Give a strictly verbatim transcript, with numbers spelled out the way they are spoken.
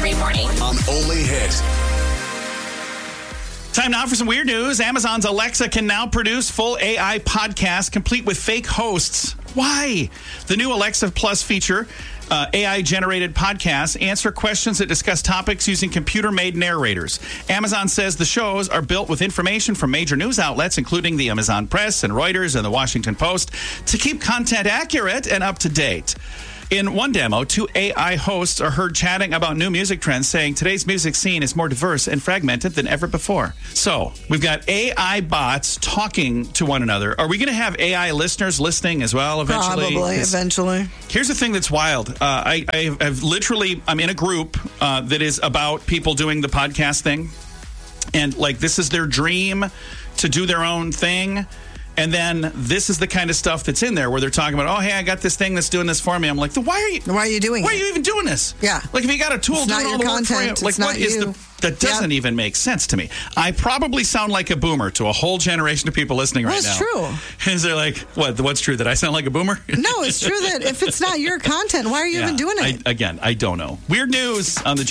every morning. On Only Hit. Time now for some weird news. Amazon's Alexa can now produce full A I podcasts complete with fake hosts. Why? The new Alexa Plus feature, uh, A I-generated podcasts, answer questions that discuss topics using computer-made narrators. Amazon says the shows are built with information from major news outlets, including the Amazon Press and Reuters and the Washington Post, to keep content accurate and up to date. In one demo, two A I hosts are heard chatting about new music trends, saying today's music scene is more diverse and fragmented than ever before. So, we've got A I bots talking to one another. Are we going to have A I listeners listening as well eventually? Probably, It's- eventually. Here's the thing that's wild. Uh, I, I, I've literally, I'm in a group uh, that is about people doing the podcast thing. And, like, this is their dream to do their own thing. And then this is the kind of stuff that's in there where they're talking about, oh, hey, I got this thing that's doing this for me. I'm like, why are you? Why are you doing Why it? are you even doing this? Yeah. Like, if you got a tool It's doing not all your the work for you, content. like, It's what not is you. the? That doesn't Yeah. even make sense to me. I probably sound like a boomer to a whole generation of people listening right That's now. true. Is they're like, what? What's true? That I sound like a boomer? No, it's true that if it's not your content, why are you Yeah. even doing it? I, again, I don't know. Weird news on the